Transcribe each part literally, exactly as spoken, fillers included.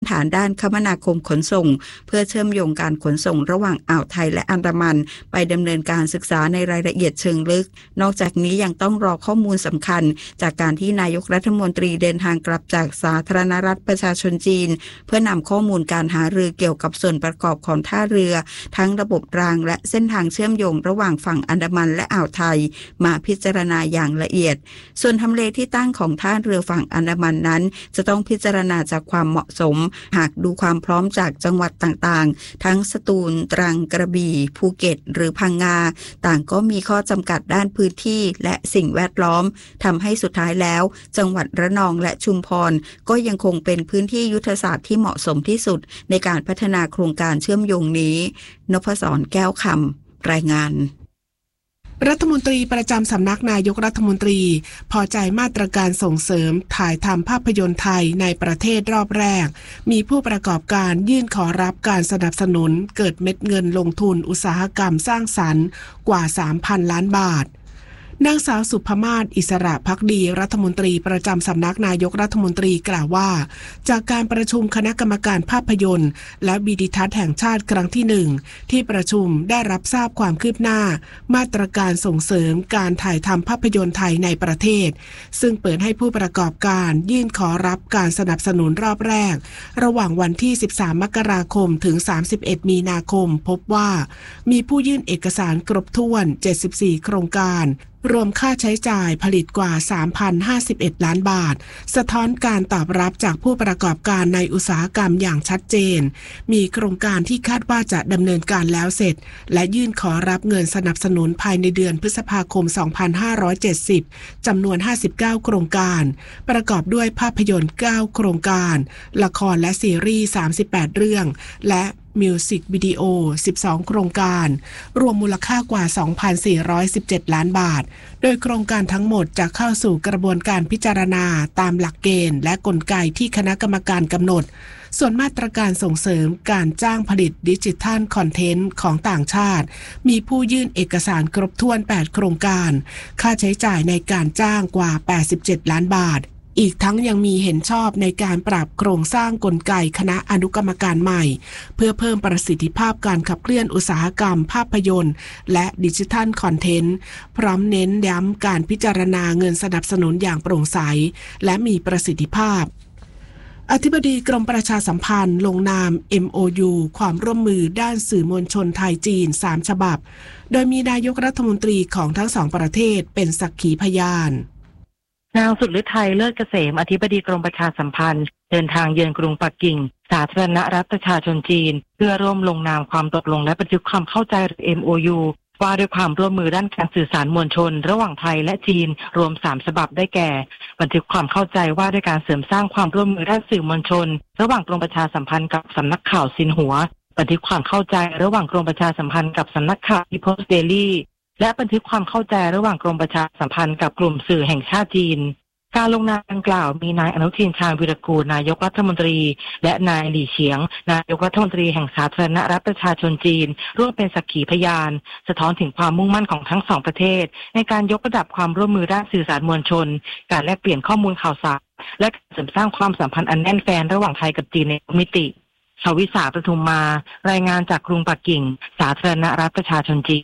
ฐานด้านคมนาคมขนส่งเพื่อเชื่อมโยงการขนส่งระหว่างอ่าวไทยและอันดามันไปดำเนินการศึกษาในรายละเอียดเชิงลึกนอกจากนี้ยังต้องรอข้อมูลสำคัญจากการที่นายกรัฐมนตรีเดินทางกลับจากสาธารณรัฐประชาชนจีนเพื่อนำข้อมูลการหารือเกี่ยวกับส่วนประกอบของท่าเรือทั้งระบบรางและเส้นทางเชื่อมโยงระหว่างฝั่งอันดามันและอ่าวไทยมาพิจารณาอย่างละเอียดส่วนทำเลที่ตั้งของท่าเรือฝั่งอันดามันนั้นจะต้องพิจารณาจากความเหมาะสมหากดูความพร้อมจากจังหวัดต่างๆทั้งสตูลตรังกระบี่ภูเก็ตหรือพังงาต่างก็มีข้อจำกัดด้านพื้นที่และสิ่งแวดล้อมทำให้สุดท้ายแล้วจังหวัดระนองและชุมพรก็ยังคงเป็นพื้นที่ยุทธศาสตร์ที่เหมาะสมที่สุดในการพัฒนาโครงการเชื่อมโยงนี้นพศรแก้วคำรายงานรัฐมนตรีประจำสำนักนายกรัฐมนตรีพอใจมาตรการส่งเสริมถ่ายทำภาพยนตร์ไทยในประเทศรอบแรกมีผู้ประกอบการยื่นขอรับการสนับสนุนเกิดเม็ดเงินลงทุนอุตสาหกรรมสร้างสรรค์กว่า สามพัน ล้านบาทนางสาวสุภมาศอิสระภักดีรัฐมนตรีประจำสำนักนายกรัฐมนตรีกล่าวว่าจากการประชุมคณะกรรมการภาพยนตร์และวิดิทัศน์แห่งชาติครั้งที่หนึ่งที่ประชุมได้รับทราบความคืบหน้ามาตรการส่งเสริมการถ่ายทำภาพยนตร์ไทยในประเทศซึ่งเปิดให้ผู้ประกอบการยื่นขอรับการสนับสนุนรอบแรกระหว่างวันที่สิบสามมกราคมถึงสามสิบเอ็ดมีนาคมพบว่ามีผู้ยื่นเอกสารครบถ้วนเจ็ดสิบสี่โครงการรวมค่าใช้จ่ายผลิตกว่า สามพันห้าสิบเอ็ด ล้านบาทสะท้อนการตอบรับจากผู้ประกอบการในอุตสาหกรรมอย่างชัดเจนมีโครงการที่คาดว่าจะดำเนินการแล้วเสร็จและยื่นขอรับเงินสนับสนุนภายในเดือนพฤษภาคม สองพันห้าร้อยเจ็ดสิบ จำนวน ห้าสิบเก้า โครงการประกอบด้วยภาพยนตร์ เก้า โครงการละครและซีรีส์ สามสิบแปด เรื่องและมิวสิกวิดีโอ สิบสอง โครงการรวมมูลค่ากว่า สองพันสี่ร้อยสิบเจ็ด ล้านบาทโดยโครงการทั้งหมดจะเข้าสู่กระบวนการพิจารณาตามหลักเกณฑ์และกลไกที่คณะกรรมการกำหนดส่วนมาตรการส่งเสริมการจ้างผลิตดิจิทัลคอนเทนต์ของต่างชาติมีผู้ยื่นเอกสารครบถ้วนแปดโครงการค่าใช้จ่ายในการจ้างกว่าแปดสิบเจ็ดล้านบาทอีกทั้งยังมีเห็นชอบในการปรับโครงสร้างกลไกคณะอนุกรรมการใหม่เพื่อเพิ่มประสิทธิภาพการขับเคลื่อนอุตสาหกรรมภาพยนตร์และดิจิทัลคอนเทนต์พร้อมเน้นย้ำการพิจารณาเงินสนับสนุนอย่างโปร่งใสและมีประสิทธิภาพอธิบดีกรมประชาสัมพันธ์ลงนาม เอ็ม โอ ยู ความร่วมมือด้านสื่อมวลชนไทยจีนสามฉบับโดยมีนายกรัฐมนตรีของทั้งสองประเทศเป็นสักขีพยานนางสุดฤทัยเลิศเกษมอธิบดีกรมประชาสัมพันธ์เดินทางเยือนกรุงปักกิ่งสาธารณรัฐประชาชนจีนเพื่อร่วมลงนามความตกลงและบันทึกความเข้าใจหรือ เอ็ม โอ ยู ว่าด้วยความร่วมมือด้านการสื่อสารมวลชนระหว่างไทยและจีนรวมสามฉบับได้แก่บันทึกความเข้าใจว่าด้วยการเสริมสร้างความร่วมมือด้านสื่อมวลชนระหว่างกรมประชาสัมพันธ์กับสำนักข่าวซินหัวบันทึกความเข้าใจระหว่างกรมประชาสัมพันธ์กับสำนักข่าว People's Daily และบันทึกความเข้าใจระหว่างกรมประชาสัมพันธ์กับกลุ่มสื่อแห่งชาติจีนการลงนามดังกล่าวมีนายอนุทินชาญวิรากูลนายกรัฐมนตรีและนายหลี่เฉียงนายกรัฐมนตรีแห่งสาธารณรัฐประชาชนจีนร่วมเป็นสักขีพยานสะท้อนถึงความมุ่งมั่นของทั้งสองประเทศในการยกระดับความร่วมมือด้านสื่อสารมวลชนการแลกเปลี่ยนข้อมูลข่าวสารและเสริมสร้างความสัมพันธ์อันแน่นแฟ้นระหว่างไทยกับจีนในทุกมิติชวิสาประทุมมารายงานจากกรุงปักกิ่งสาธารณรัฐประชาชนจีน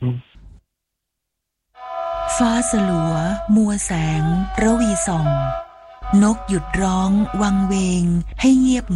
ฟ้าสลัวมัวแสงระวีส่องนกหยุดร้องวังเวงให้เงียบ